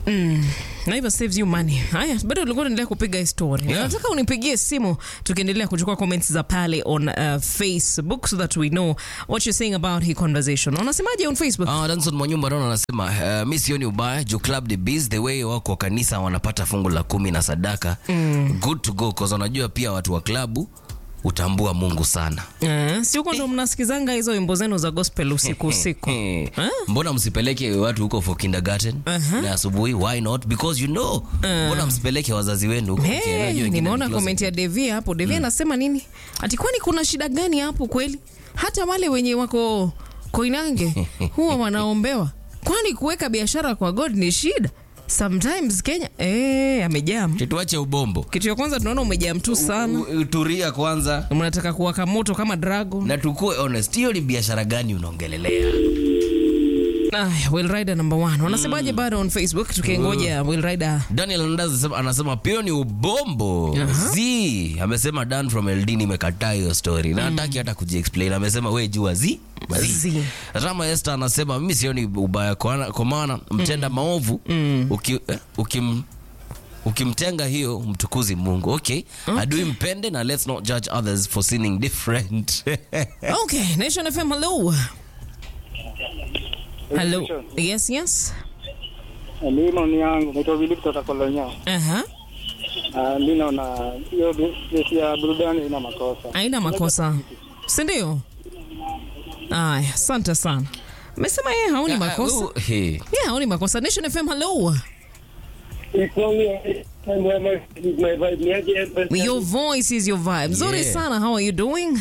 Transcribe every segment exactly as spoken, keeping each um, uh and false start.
Mm. Naiva saves you money. Haya, bado ulikuwa unaendelea kupiga story. Yeah. Nataka unipigie simu tukiendelea kuchukua comments za pale on uh, Facebook so that we know what you're saying about hii conversation. Unasemaje on Facebook? Ah, Danson Mwanyumba Rona anasema uh, mimi sioni ubaya juu club the biz the way wako kanisa wanapata fungu la kumi na sadaka. Mm. Good to go cause unajua pia watu wa klabu utambua Mungu sana. Eh, si huko ndo mnasikizanga hizo wimbo zenu za gospel usiku usiku. Eh? Mbona msipeleke watu huko for kindergarten Uh-huh. na asubuhi? Why not? Because you know. Uh. Mbona msipeleke wazazi wenu huko? Hey, nimeona comment ya Devi hapo. Devi anasema mm. nini? Ati kwani kuna shida gani hapo kweli? Hata wale wenye wako Koinange huwa wanaombewa. Kwani kuweka biashara kwa God ni shida? Sometimes Kenya eh amejam. Tuache ubombo. Kitu ya kwanza tunaona umejam tu sana. Uturia kwanza. Mnataka kuwaka moto kama dragon. Na tukue honest, hiyo ni biashara gani unaongelelea? Ah, Will Rider number one. Wanasemaje mm. bado on Facebook tukiengoja uh. Will Rider. Daniel Andaza anasema pio ni ubombo. Uh-huh. Z amesema Dan from L D nimekataa hiyo story. Na hataki mm. hata kujiexplain. Amesema wewe jua Z. Z. Rama Esther anasema mimi sioni ubaya kwa maana mtenda mm. maovu mm. uki, eh, ukim ukimtenga hiyo mtukuzi Mungu. Okay. Okay. Adui mpende na let's not judge others for sinning different. Okay, Nation F M, hello. Hello. Yes, yes. Mimi maoni yangu naitwa Philip kutoka Kolonya. Aha. Ah, mimi naona hiyo kesi ya burudani ina makosa. Haina makosa. Si ndio? Aya, asante sana. Umesema yeye haoni makosa. Hey. Yeah, haoni makosa. Nation F M, hello. Your voice is your vibe. Nzuri Yeah. sana. How are you doing?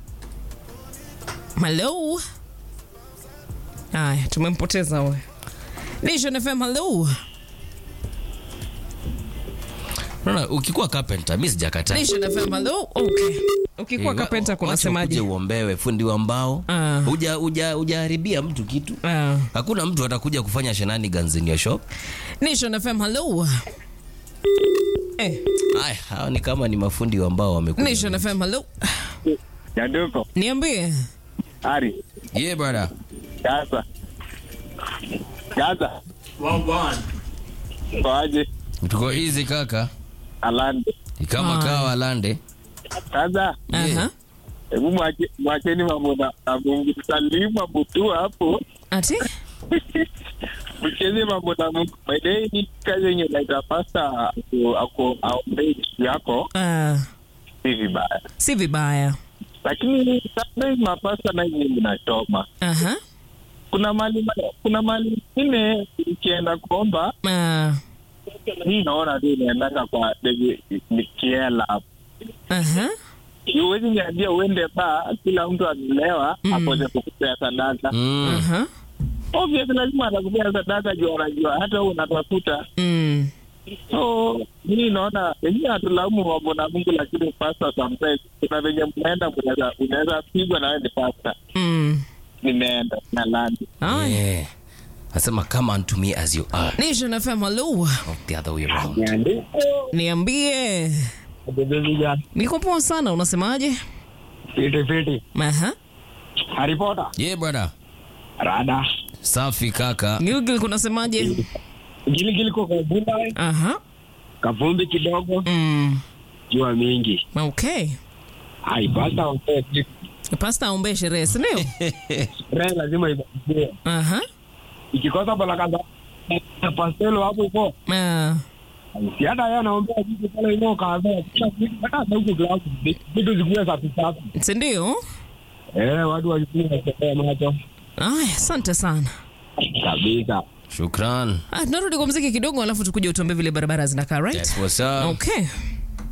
Hello. Aya, tumempoteza wewe. Nation F M, hello. Nona, ukikuwa carpenter, mimi sijakataa. Nation F M, hello. Okay. Ukikuwa Hey, carpenter kuna semaje? Uje uombewe fundi wa mbao. Uh. Uja uja ujaharibia mtu kitu. Uh. Hakuna mtu atakuja kufanya shenanigans in your shop. Nation F M, hello. Eh. Ai, hao ni kama ni mafundi wa mbao wamekuja. Nation F M, hello. Yaduko. Niambie. Ari. Yeah, brother. Gaza. Gaza. One one. Kwaje? Tuko easy kaka. Alande. Ni kama Ah. kawa Alande. Gaza. Aha. Hebu mwache mwacheni mambo na Mungu. Salima butu hapo. Ati? Mcheze mambo na Mungu. By the way, ni kazi yenye naita pasta ako aombe yako. Ah. Si vibaya. Si vibaya. Lakini sometimes mapasta na hivi ninachoma. Aha. Kuna mali kuna mali nyingine ukienda kuomba Ah. hii naona tu inaendaka kwa nikiela. Aha. Huwezi niambia uende ba kila mtu anielewa Mm. hapo ndio kukupea sadaka. Mm. Aha. Obviously lazima atakupea sadaka juu anajua hata wewe unatafuta. Mm. So mimi naona wengine hatulaumu mambo na Mungu, lakini pastor sometimes kuna venye mnaenda mnaweza unaweza pigwa na wewe ni pastor. Mm. Nimeenda na land. Ah. Yeah. Nasema come unto me as you are. Nation F M, hello. Not the other way around. Niambie. Niko poa sana, unasemaje? Fiti fiti. Aha. Harry Potter. Yeah, brother. Rada. Safi kaka. Gilgil kunasemaje? Gili gili kwa bunda. Aha. Kavumbi kidogo. Mm. Jua mingi. Okay. Hai basta ombe. Pasta aombe sherehe, si ndio? Sherehe lazima ibadilike. Aha. Ikikosa baraka za pastelo hapo ipo. Ah. Si hata yeye anaombea vitu pale ino kaanza hata huko glass vitu zikuwe safi safi. Si ndio? Eh, watu walikuwa kwa macho. Aya, asante sana. Kabisa. Shukran. Ah, tunarudi kwa muziki kidogo alafu tukuje utuambie vile barabara zinakaa, right? That's what's up. Okay.